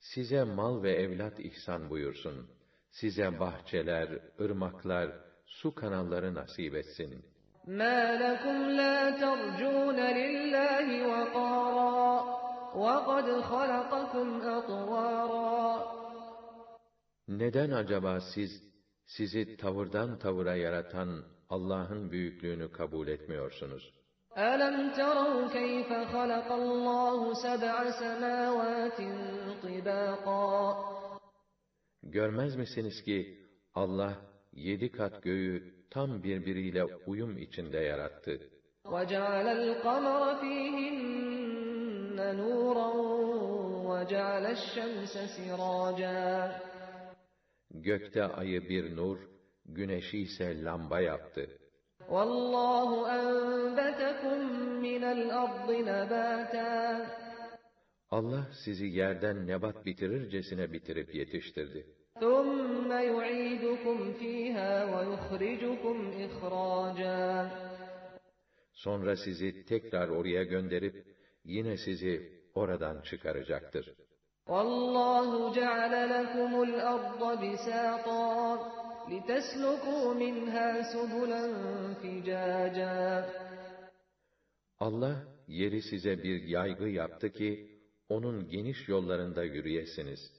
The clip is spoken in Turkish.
size mal ve evlat ihsan buyursun. Size bahçeler, ırmaklar, su kanalları nasip etsin. مَا لَكُمْ لَا تَرْجُونَ لِلَّهِ وَقَارًا وَقَدْ خَلَقَكُمْ أَطْوَارًا. Neden acaba sizi tavırdan tavıra yaratan Allah'ın büyüklüğünü kabul etmiyorsunuz? أَلَمْ تَرَوْا كَيْفَ خَلَقَ اللّٰهُ سَبْعَ سَمَاوَاتٍ طِبَاقًا. Görmez misiniz ki Allah 7 kat göğü tam birbiriyle uyum içinde yarattı. وَجَعَلَ الْقَمَرَ فِيهِنَّ نُورًا وَجَعَلَ الشَّمْسَ سِرَاجًا. Gökte ayı bir nur, güneşi ise lamba yaptı. وَاللّٰهُ أَنبَتَكُم مِّنَ الْأَرْضِ نَبَاتًا. Allah sizi yerden nebat bitirircesine bitirip yetiştirdi. ثُمَّ يُعِيدُكُمْ فِيهَا وَيُخْرِجُكُمْ إِخْرَاجًا. Sonra sizi tekrar oraya gönderip, yine sizi oradan çıkaracaktır. وَاللّٰهُ جَعَلَ لَكُمُ الْأَرْضَ بِسَاطًا لِتَسْلُكُوا مِنْهَا سُبُلًا فِجَاجًا. Allah, yeri size bir yaygı yaptı ki, onun geniş yollarında yürüyesiniz.